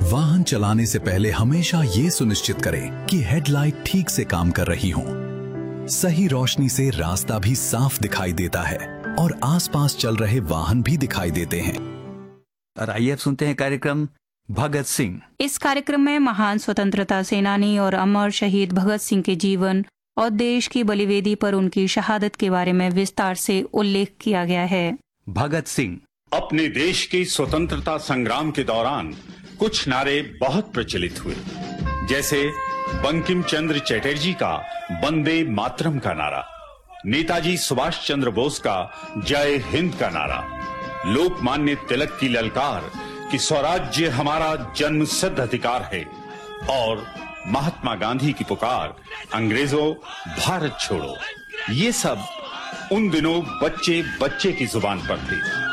वाहन चलाने से पहले हमेशा ये सुनिश्चित करें कि हेडलाइट ठीक से काम कर रही हो। सही रोशनी से रास्ता भी साफ दिखाई देता है और आसपास चल रहे वाहन भी दिखाई देते हैं। और आइए अब सुनते हैं कार्यक्रम भगत सिंह। इस कार्यक्रम में महान स्वतंत्रता सेनानी और अमर शहीद भगत सिंह के जीवन और देश की बलिवेदी पर उनकी शहादत के बारे में विस्तार से उल्लेख किया गया है। भगत सिंह अपने देश के स्वतंत्रता संग्राम के दौरान कुछ नारे बहुत प्रचलित हुए, जैसे बंकिम चंद्र चटर्जी का वंदे मातरम का नारा, नेताजी सुभाष चंद्र बोस का जय हिंद का नारा, लोकमान्य तिलक की ललकार कि स्वराज्य हमारा जन्मसिद्ध अधिकार है, और महात्मा गांधी की पुकार अंग्रेजों भारत छोड़ो। ये सब उन दिनों बच्चे बच्चे की जुबान पर थी।